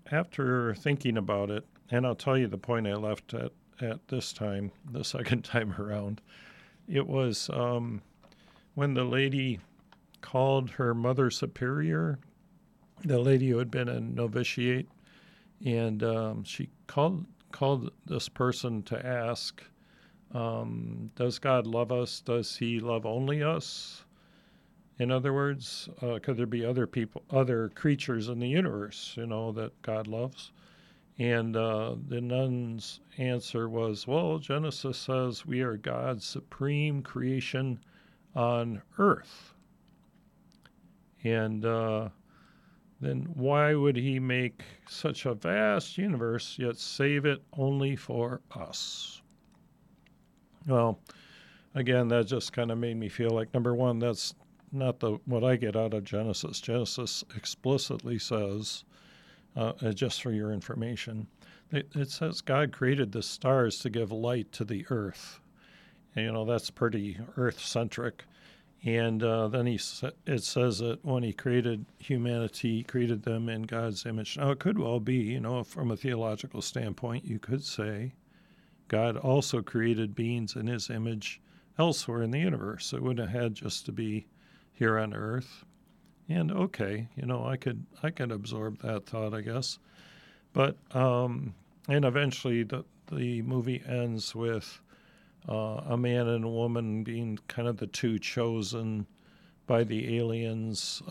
after thinking about it, and I'll tell you the point I left at this time, the second time around, it was when the lady called her mother superior, the lady who had been a novitiate, and she called this person to ask, does God love us? Does He love only us? In other words, could there be other people, other creatures in the universe, that God loves? And the nun's answer was, well, Genesis says we are God's supreme creation on earth. And then why would He make such a vast universe yet save it only for us? Well, again, that just kind of made me feel like, number one, that's not what I get out of Genesis. Genesis explicitly says, just for your information, it says God created the stars to give light to the earth. And, that's pretty earth-centric. And then it says that when He created humanity, He created them in God's image. Now, it could well be, from a theological standpoint, you could say God also created beings in His image elsewhere in the universe. It wouldn't have had just to be here on earth. And okay, I could absorb that thought, I guess. But and eventually the movie ends with a man and a woman being kind of the two chosen by the aliens,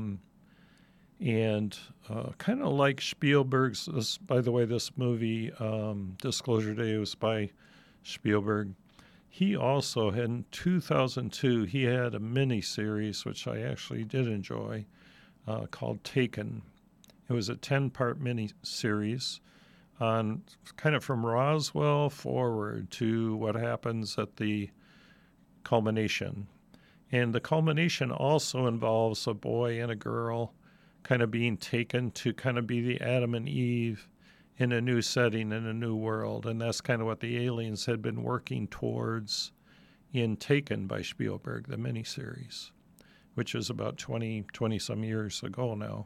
and kind of like Spielberg's. By the way, this movie, Disclosure Day, was by Spielberg. He also had, in 2002, he had a mini-series, which I actually did enjoy, called Taken. It was a 10-part mini-series on kind of from Roswell forward to what happens at the culmination. And the culmination also involves a boy and a girl kind of being taken to kind of be the Adam and Eve in a new setting, in a new world. And that's kind of what the aliens had been working towards in Taken by Spielberg, the miniseries, which is about 20 some years ago now.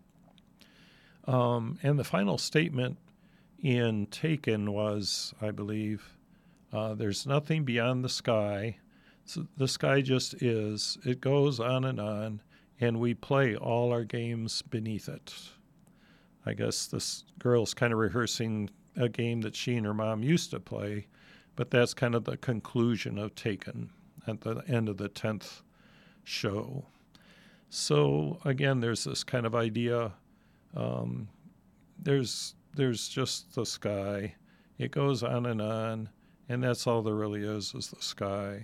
And the final statement in Taken was, I believe, there's nothing beyond the sky. So the sky just is. It goes on, and we play all our games beneath it. I guess this girl's kind of rehearsing a game that she and her mom used to play, but that's kind of the conclusion of Taken at the end of the 10th show. So again, there's this kind of idea. There's just the sky. It goes on, and that's all there really is the sky.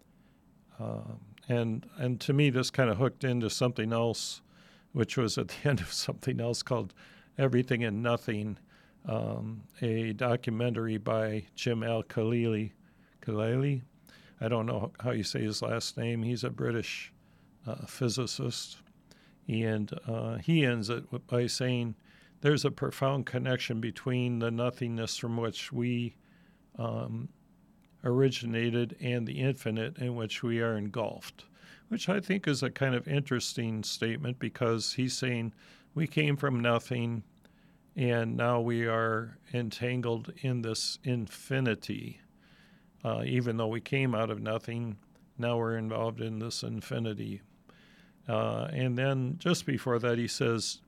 And to me, this kind of hooked into something else, which was at the end of something else called Everything and Nothing, a documentary by Jim Al-Khalili. I don't know how you say his last name. He's a British physicist. And he ends it by saying there's a profound connection between the nothingness from which we originated and the infinite in which we are engulfed, which I think is a kind of interesting statement, because he's saying we came from nothing and now we are entangled in this infinity. Even though we came out of nothing, now we're involved in this infinity. And then just before that, he says,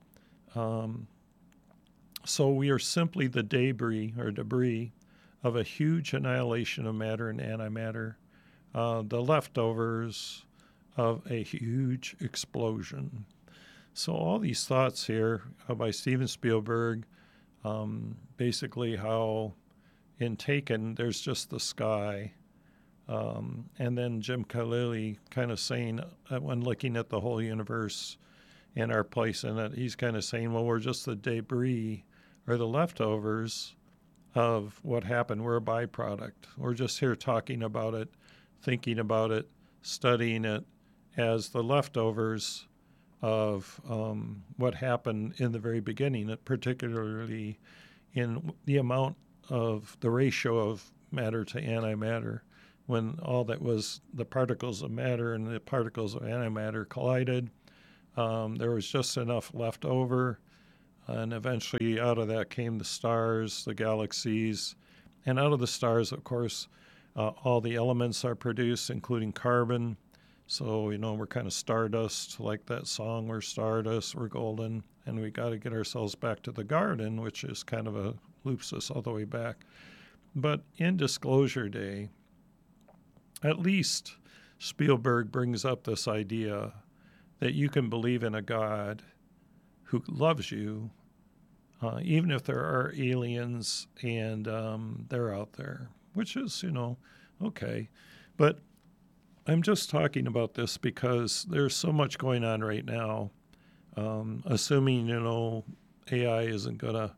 so we are simply the debris of a huge annihilation of matter and antimatter, the leftovers of a huge explosion. So all these thoughts here by Steven Spielberg, basically how in Taken there's just the sky, and then Jim Khalili kind of saying, when looking at the whole universe and our place in it, he's kind of saying, well, we're just the debris or the leftovers of what happened. We're a byproduct. We're just here talking about it, thinking about it, studying it as the leftovers of what happened in the very beginning, particularly in the amount of the ratio of matter to antimatter, when all that was the particles of matter and the particles of antimatter collided. There was just enough left over And eventually out of that came the stars, the galaxies. And out of the stars, of course, all the elements are produced, including carbon. So, we're kind of stardust, like that song, we're stardust, we're golden. And we got to get ourselves back to the garden, which is kind of loops us all the way back. But in Disclosure Day, at least Spielberg brings up this idea that you can believe in a God who loves you, even if there are aliens and they're out there, which is, okay. But I'm just talking about this because there's so much going on right now. Assuming, AI isn't going to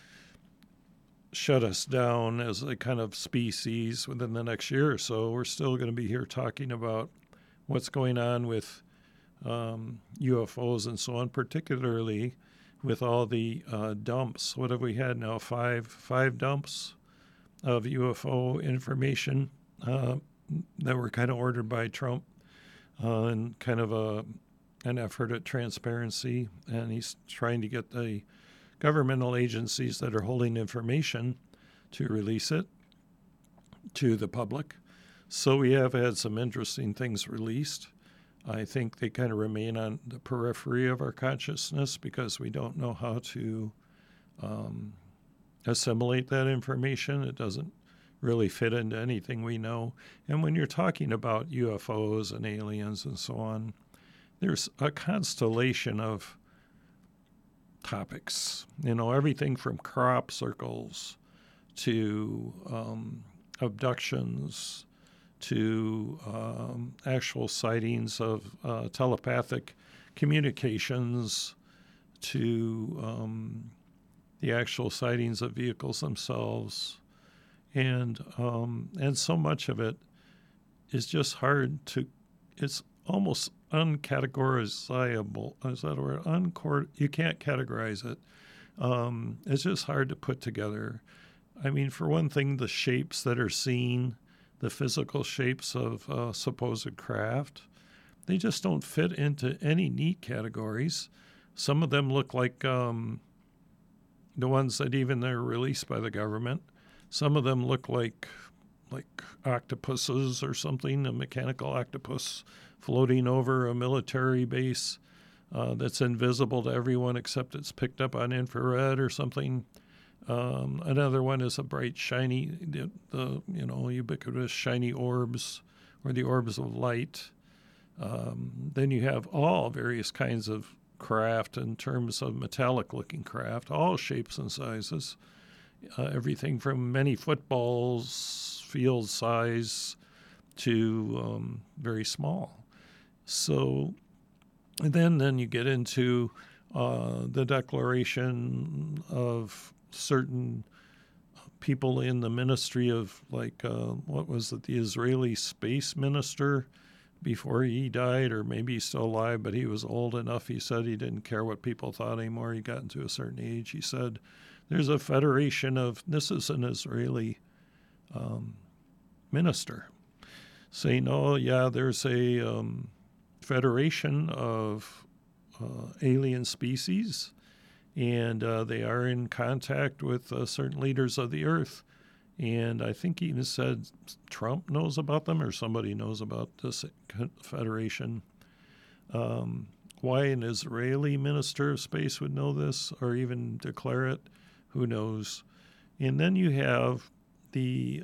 shut us down as a kind of species within the next year or so, we're still going to be here talking about what's going on with UFOs and so on, particularly with all the dumps. What have we had now? Five dumps of UFO information that were kind of ordered by Trump and kind of an effort at transparency. And he's trying to get the governmental agencies that are holding information to release it to the public. So we have had some interesting things released. I think they kind of remain on the periphery of our consciousness because we don't know how to assimilate that information. It doesn't really fit into anything we know. And when you're talking about UFOs and aliens and so on, there's a constellation of topics, everything from crop circles to abductions to actual sightings of telepathic communications to the actual sightings of vehicles themselves. And so much of it is just it's almost uncategorizable. Is that a word? You can't categorize it. It's just hard to put together. I mean, for one thing, the shapes that are seen, the physical shapes of supposed craft, they just don't fit into any neat categories. Some of them look like the ones that even they're released by the government. Some of them look like octopuses or something, a mechanical octopus floating over a military base that's invisible to everyone except it's picked up on infrared or something. Another one is a bright, shiny, the ubiquitous shiny orbs or the orbs of light. Then you have all various kinds of craft in terms of metallic-looking craft, all shapes and sizes. Everything from many footballs, field size, to very small. So then you get into the declaration of certain people in the ministry of, what was it, the Israeli space minister before he died, or maybe he's still alive, but he was old enough. He said he didn't care what people thought anymore. He got into a certain age. He said, there's a federation of, this is an Israeli minister, saying, oh, yeah, there's a federation of alien species, and they are in contact with certain leaders of the earth. And I think he even said Trump knows about them or somebody knows about this federation. Why an Israeli minister of space would know this or even declare it, who knows? And then you have the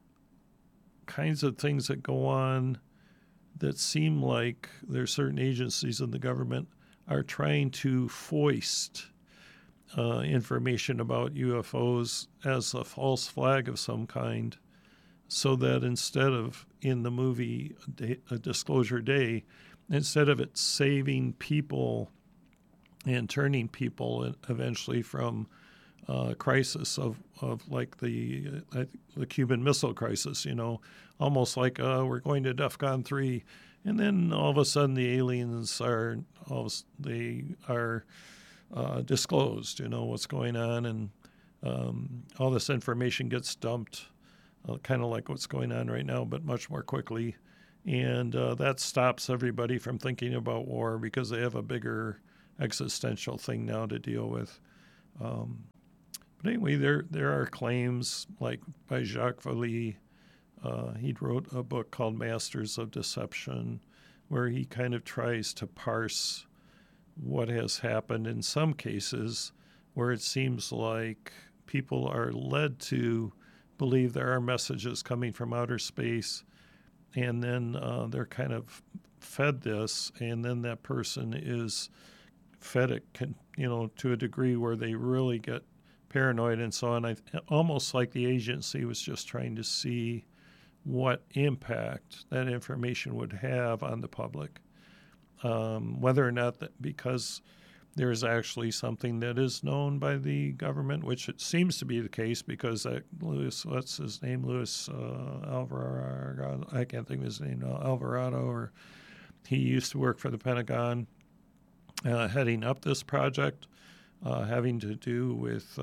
kinds of things that go on that seem like there's certain agencies in the government are trying to foist information about UFOs as a false flag of some kind, so that instead of, in the movie A Disclosure Day, instead of it saving people and turning people eventually from crisis of like the Cuban Missile Crisis, almost like we're going to DEFCON 3, and then all of a sudden the aliens are disclosed, what's going on, and all this information gets dumped, kind of like what's going on right now, but much more quickly, and that stops everybody from thinking about war because they have a bigger existential thing now to deal with. But anyway, there are claims like by Jacques Vallée. He wrote a book called Masters of Deception, where he kind of tries to parse what has happened in some cases where it seems like people are led to believe there are messages coming from outer space, and then they're kind of fed this, and then that person is fed it, to a degree where they really get paranoid and so on. Almost like the agency was just trying to see what impact that information would have on the public. Whether or not that, because there's actually something that is known by the government, which it seems to be the case, because that what's his name, Luis Alvarado, I can't think of his name now, Alvarado, or he used to work for the Pentagon, heading up this project, having to do with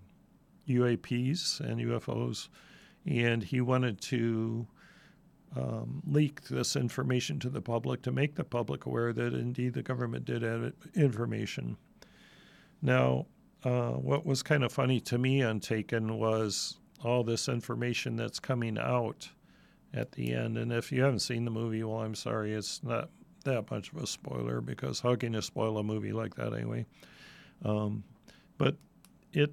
UAPs and UFOs, and he wanted to leak this information to the public to make the public aware that indeed the government did have information. Now, what was kind of funny to me on Taken was all this information that's coming out at the end. And if you haven't seen the movie, well, I'm sorry, it's not that much of a spoiler, because how can you spoil a movie like that anyway? But it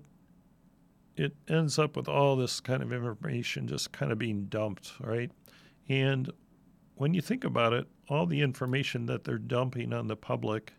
ends up with all this kind of information just kind of being dumped, right? And when you think about it, all the information that they're dumping on the public,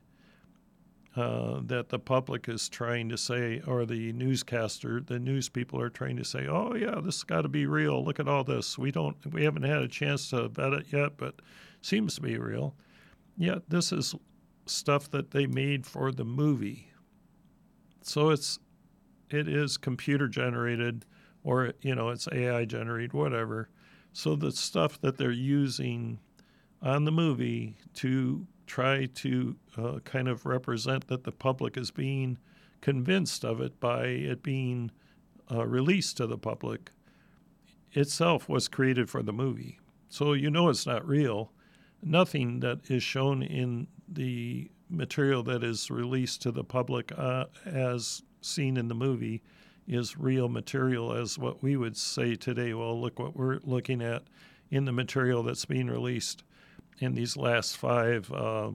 that the public is trying to say, or the newscaster, the news people are trying to say, oh yeah, this has got to be real. Look at all this. We haven't had a chance to vet it yet, but seems to be real. Yet this is stuff that they made for the movie. So it is computer generated, or it's AI generated, whatever. So the stuff that they're using on the movie to try to kind of represent that the public is being convinced of it by it being released to the public itself was created for the movie. So it's not real. Nothing that is shown in the material that is released to the public as seen in the movie is real material, as what we would say today. Well, look what we're looking at in the material that's being released in these last 5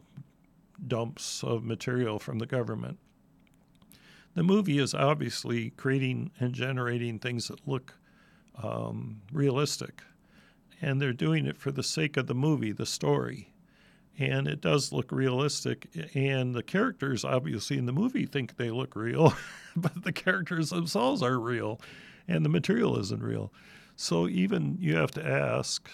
dumps of material from the government. The movie is obviously creating and generating things that look realistic, and they're doing it for the sake of the movie, the story. And it does look realistic, and the characters obviously in the movie think they look real, but the characters themselves are real, and the material isn't real. So even you have to ask,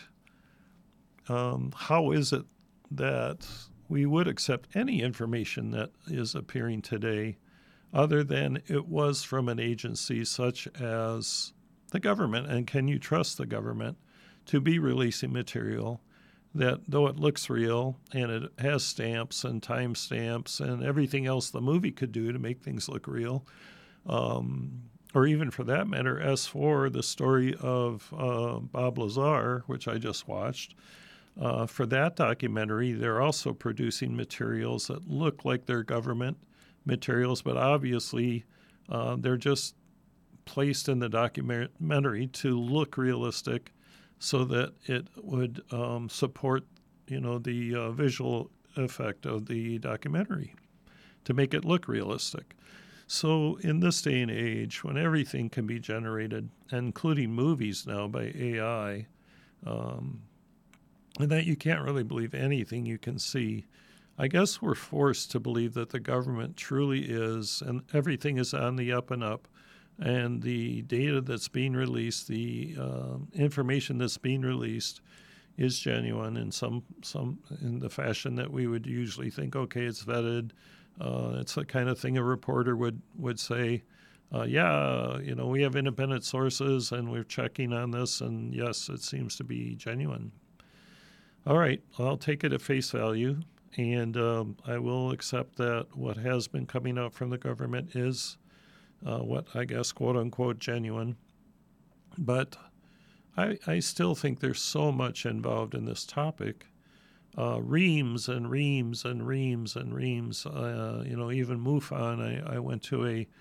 how is it that we would accept any information that is appearing today other than it was from an agency such as the government? And can you trust the government to be releasing material that, though it looks real and it has stamps and time stamps and everything else the movie could do to make things look real, or even for that matter, S4, the story of Bob Lazar, which I just watched, for that documentary, they're also producing materials that look like they're government materials, but obviously they're just placed in the documentary to look realistic, so that it would support, the visual effect of the documentary to make it look realistic. So in this day and age, when everything can be generated, including movies now by AI, and that you can't really believe anything you can see, I guess we're forced to believe that the government truly is, and everything is on the up and up. And the data that's being released, the information that's being released, is genuine in some in the fashion that we would usually think. Okay, it's vetted. It's the kind of thing a reporter would say. We have independent sources, and we're checking on this, and yes, it seems to be genuine. All right, I'll take it at face value, and I will accept that what has been coming out from the government is what I guess, quote unquote, genuine. But I still think there's so much involved in this topic. Reams and reams and reams and reams. Even MUFON, I went to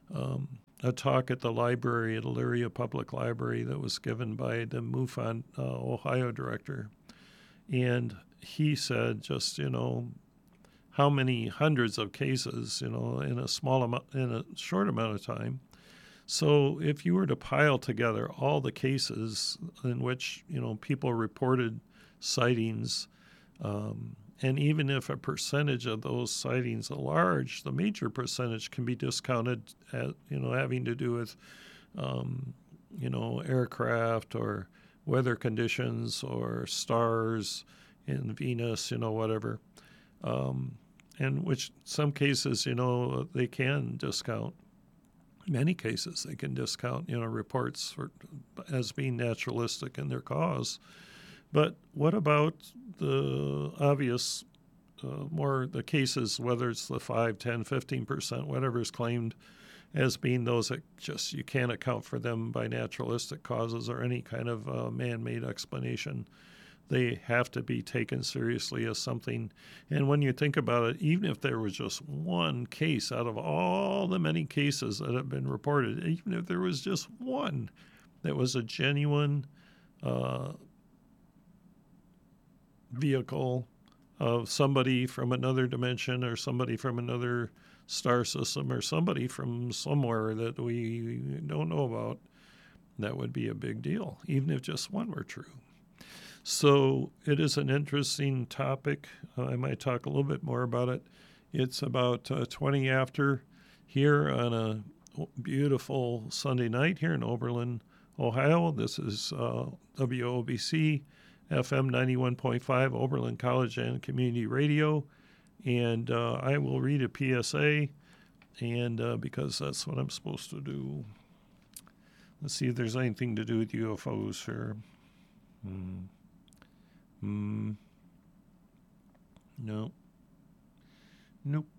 a talk at the library, at Elyria Public Library, that was given by the MUFON Ohio director. And he said, just, how many hundreds of cases, in a short amount of time. So if you were to pile together all the cases in which, people reported sightings, and even if a percentage of those sightings are large, the major percentage can be discounted at, having to do with, aircraft or weather conditions or stars in Venus, whatever. And which some cases, they can discount. Many cases they can discount, reports as being naturalistic in their cause. But what about the obvious, more the cases, whether it's the 5, 10, 15%, whatever is claimed as being those that just you can't account for them by naturalistic causes or any kind of man-made explanation? They have to be taken seriously as something. And when you think about it, even if there was just one case out of all the many cases that have been reported, even if there was just one that was a genuine vehicle of somebody from another dimension or somebody from another star system or somebody from somewhere that we don't know about, that would be a big deal, even if just one were true. So it is an interesting topic. I might talk a little bit more about it. It's about 20 after here on a beautiful Sunday night here in Oberlin, Ohio. This is WOBC FM 91.5, Oberlin College and Community Radio. And I will read a PSA, and because that's what I'm supposed to do. Let's see if there's anything to do with UFOs here. No. Nope.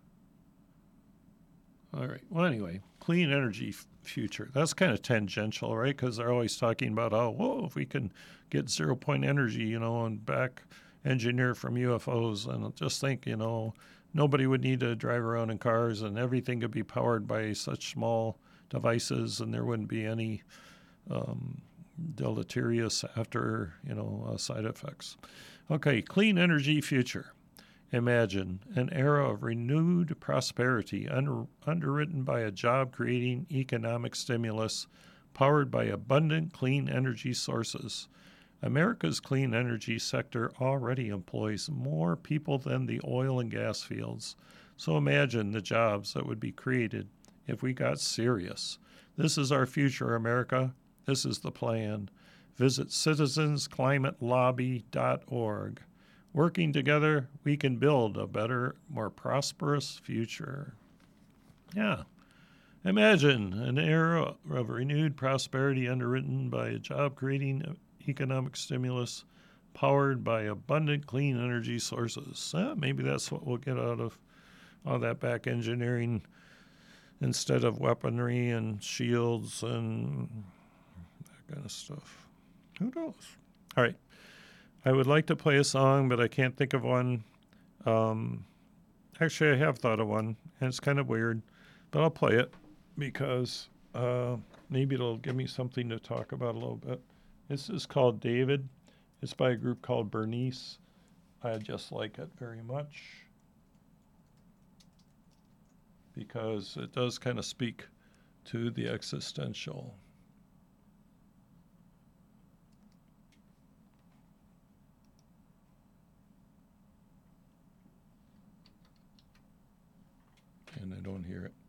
All right. Well, anyway, clean energy future. That's kind of tangential, right? Because they're always talking about, if we can get 0 point energy, and back engineer from UFOs. And just think, nobody would need to drive around in cars and everything could be powered by such small devices and there wouldn't be any deleterious after, side effects. Okay, clean energy future. Imagine an era of renewed prosperity underwritten by a job-creating economic stimulus powered by abundant clean energy sources. America's clean energy sector already employs more people than the oil and gas fields. So imagine the jobs that would be created if we got serious. This is our future, America. This is the plan. Visit citizensclimatelobby.org. Working together, we can build a better, more prosperous future. Yeah. Imagine an era of renewed prosperity underwritten by a job-creating economic stimulus powered by abundant clean energy sources. Maybe that's what we'll get out of all that back engineering instead of weaponry and shields and that kind of stuff. Who knows? All right. I would like to play a song, but I can't think of one. Actually, I have thought of one, and it's kind of weird, but I'll play it because maybe it'll give me something to talk about a little bit. This is called David. It's by a group called Bernice. I just like it very much because it does kind of speak to the existential. And I don't hear it.